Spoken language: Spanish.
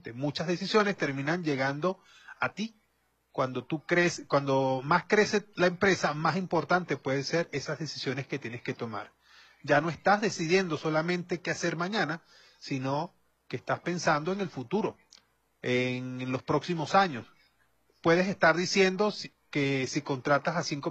Muchas decisiones terminan llegando a ti. Cuando tú crees, cuando más crece la empresa, más importante pueden ser esas decisiones que tienes que tomar. Ya no estás decidiendo solamente qué hacer mañana, sino que estás pensando en el futuro, en los próximos años. Puedes estar diciendo que si contratas a 5